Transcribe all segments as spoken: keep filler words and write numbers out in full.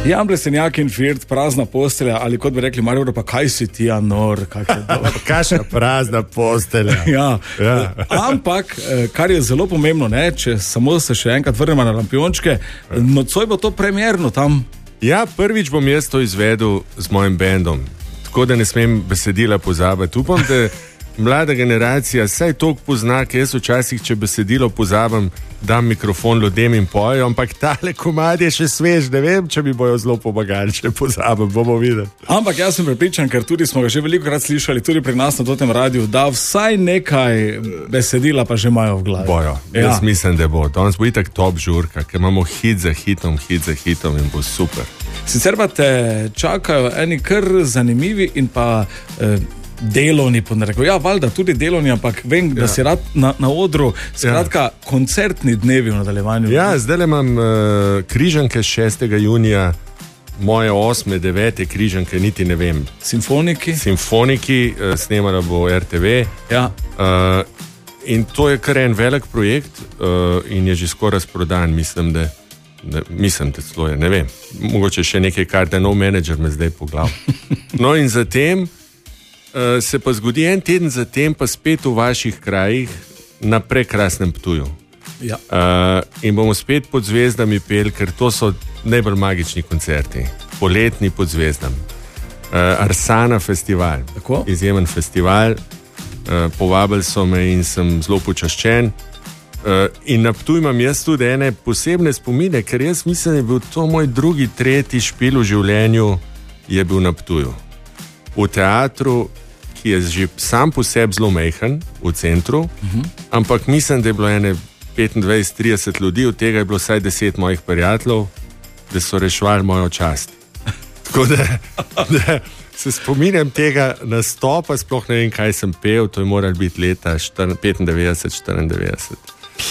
Jan Blesenjak in Firt, prazna postelja, ali kot bi rekli Maribor, pa kaj si ti, Anor, kakšna prazna postelja. Ja. Ja. Ampak, kar je zelo pomembno, ne, če samo se še enkrat vrnemo na Lampiončke, nocoj bo to premierno tam. Ja, prvič bom jaz to izvedel z mojim bendom, tako da ne smem besedila pozabiti. Upam, da mlada generacija saj toliko pozna, ker jaz včasih, če besedilo pozabim, dam mikrofon ljudem in pojejo, ampak tale komad je še svež, ne vem, če mi bojo zelo pomagali, če pozabim, bomo videli. Ampak jaz sem prepričan, ker tudi smo ga že veliko krat slišali, tudi pri nas na tem radiju, da vsaj nekaj besedila pa že imajo v glavi. Bojo, ja. Jaz mislim, da bo. Danes bo itak top žurka, ker imamo hit za hitom, hit za hitom in bo super. Sicer pa te čakajo eni kar zanimivi in pa eh, delovni, ja, valjda tudi delovni, ampak vem, da ja. si rad na, na odru, skratka, ja. koncertni dnevi v nadaljevanju. Ja, zdaj imam uh, križanke šestega junija, moje osme, devete križanke, niti ne vem. Simfoniki. Simfoniki, uh, snemala bo R T V. Ja. Uh, in to je kar en velik projekt uh, in je že skoraj razprodan, mislim, da Ne, mislim, da celo je, ne vem, mogoče še nekaj, kar da nov menedžer me zdaj poglav. No in zatem uh, se pa zgodi en teden zatem pa spet v vaših krajih na prekrasnem Ptuju. Ja. Uh, in bomo spet pod zvezdami pel, ker to so najbolj magični koncerti, poletni pod zvezdami. Uh, Arsana festival, Tako? izjemen festival, uh, povabili so me in sem zelo počaščen. Uh, in na Ptuju imam jaz tudi ene posebne spomine, ker jaz mislim, da je bil to moj drugi, tretji špil v življenju, je bil na Ptuju. V teatru, ki je že sam po sebi zelo majhen, v centru, uh-huh. ampak mislim, da je bilo ene petindvajset trideset ljudi, od tega je bilo vsaj deset mojih prijateljev, da so reševali mojo čast. Tako da, da se spominjam tega nastopa, sploh ne vem, kaj sem pel, to je moralo biti leta petindevetdeset štiriindevetdeset.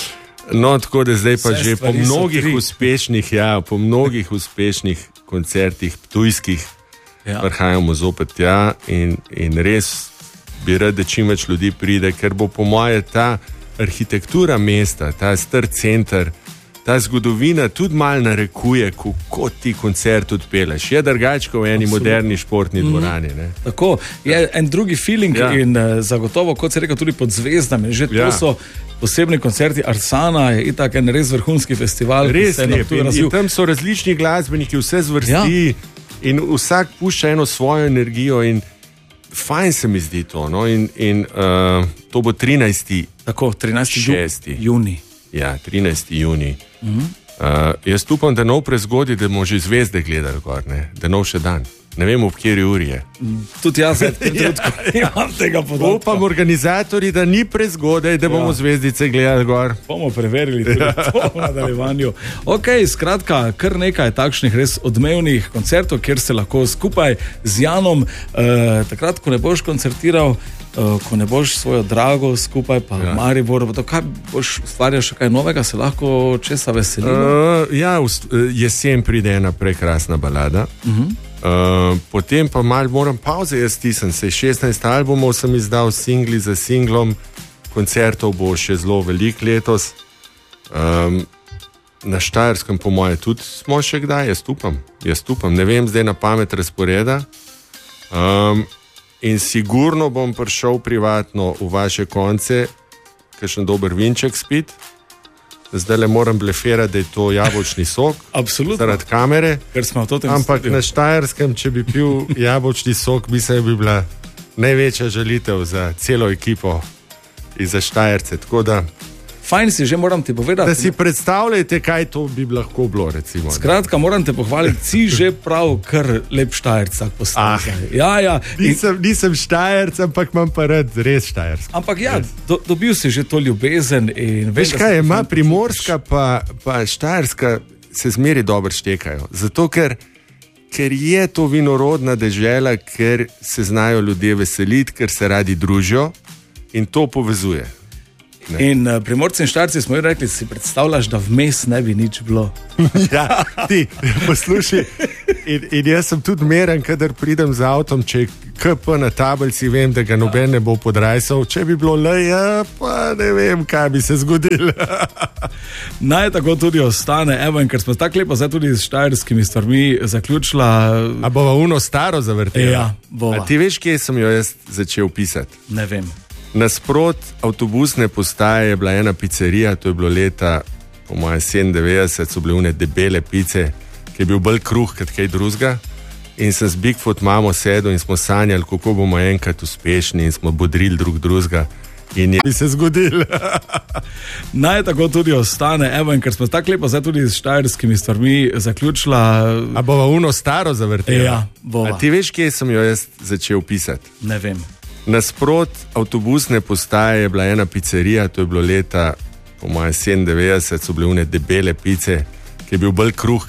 No, tako da zdaj pa Vse že po mnogih uspešnih, ja, po mnogih uspešnih koncertih ptujskih ja. prihajamo zopet tja in, in res bi rad, da čim več ljudi pride, ker bo po moje ta arhitektura mesta, ta star center, ta zgodovina tudi malo narekuje, kako ti koncert odpeleš. Je drugače v eni moderni športni dvorani. Ne? Tako, je en drugi feeling Ja. in uh, zagotovo, kot se rekel, tudi pod zvezdami. Že to Ja. so posebni koncerti. Arsana je itak en res vrhunski festival. ki Res se je na lep. Ptuju In, razvil. in tam so različni glasbeniki, vse zvrsti ja. in vsak pušča eno svojo energijo in fajn se mi zdi to. No? In, in uh, to bo trinajsti Tako, trinajsti šesti. junij. Ja, trinajsti junij. Mhm. Uh, jaz upam, da nov prezgodaj, da bomo že zvezde gledali gor, ne? Da nov še dan. Ne vem, ob kateri uri je. Tudi jaz v tem trenutku imam tega podatka. Upam organizatorji, da ni prezgodaj, da bomo Ja. zvezdice gledali gor. Bomo preverili tudi to v nadaljevanju. Ok, skratka, kar nekaj takšnih res odmevnih koncertov, kjer se lahko skupaj z Janom, eh, takrat, ko ne boš koncertiral, eh, ko ne boš svojo drago skupaj, pa Ja. Maribor, pa to, kaj boš ustvarjal še kaj novega, se lahko česa veselimo? Uh, ja, ust, jesen pride ena prekrasna balada. Uh-huh. Uh, potem pa malo moram pauze, jaz tisem se. šestnajst albumov sem izdal, singli za singlom, koncertov bo še zelo veliko letos. Um, na Štajerskem, po moje, tudi smo še kdaj, jaz upam, jaz upam, ne vem zdaj na pamet razporeda. Um, in sigurno bom prišel privatno v vaše konce, kakšen dober vinček spit. Zdaj le moram blefirati, da je to jabolčni sok. Absolutno. Zaradi kamere. Ker smo v to tem Ampak studiu. na Štajerskem, če bi pil jabolčni sok, mislim, da bi bila največja žalitev za celo ekipo in za Štajerce. Tako da, Fajn si, že moram ti povedati. da si predstavljate, kaj to bi lahko bilo, recimo. Skratka, moram te pohvaliti, si že prav kar lep Štajerc postal. Ah. Ja, ja. In, Nisem, nisem Štajerc, ampak imam pa rad res Štajersk. ampak ja, do, dobil si že to ljubezen. In vem, Veš da kaj, se ti ima fajn Primorska pa, pa Štajerska se zmeri dobro štekajo. Zato, ker, ker je to vinorodna dežela, ker se znajo ljudje veseliti, ker se radi družijo in to povezuje. In uh, Primorci in Štajerci smo jim rekli, si predstavljaš, da vmes ne bi nič bilo. Ja, ti, poslušaj, In, in jaz sem tudi meren, kadar pridem z avtom, če je K P na tablici, vem, da ga noben ne bo podrajsal. Če bi bilo L, ja, pa ne vem, kaj bi se zgodilo. Naj tako tudi ostane, evo, in ker smo tako lepo zdaj tudi s štajerskimi stvarmi zaključila. A bova uno staro zavrtela? Ja, bova. A ti veš, kje sem jo jaz začel pisati? Ne vem. Nasprot avtobusne postaje je bila ena pizzerija, to je bilo leta, po moje sedemindevetdeset, so bile une debele pice, ki je bil bolj kruh, kot kaj drugega. In sem z Bigfoot mamo sedel in smo sanjali, kako bomo enkrat uspešni in smo bodrili drug drugega. In je bi se zgodilo. Naj tako tudi ostane, evo, in ker smo tako lepo zdaj tudi s štajerskimi stvarmi zaključila. A bova uno staro zavrtela? Ja, bova. A ti veš, kje sem jo jaz začel pisati? Ne vem. Nasprot avtobusne postaje je bila ena pizzerija, to je bilo leta, po moje sedemindevetdeset, so bile une debele pice, ki je bil bolj kruh,